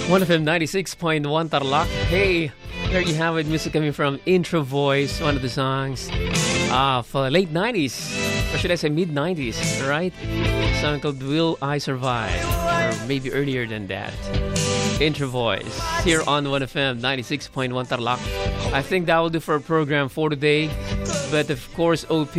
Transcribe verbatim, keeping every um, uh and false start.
one F M ninety-six point one Tarlac. Hey, there you have it. Music coming from Intro Voice, one of the songs of uh, late nineties, or should I say mid nineties, right? A song called Will I Survive, or maybe earlier than that. Intro Voice, here on one F M ninety-six point one Tarlac. I think that will do for our program for today. But of course, O P